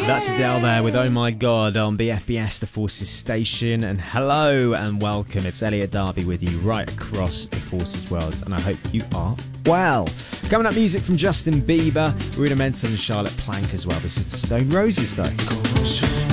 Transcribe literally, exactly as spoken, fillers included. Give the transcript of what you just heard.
That's Adele there with Oh My God on B F B S, the Forces station. And hello and welcome. It's Elliot Darby with you right across the Forces world, and I hope you are well. Coming up, music from Justin Bieber, Rudimental and Charlotte Plank as well. This is the Stone Roses though.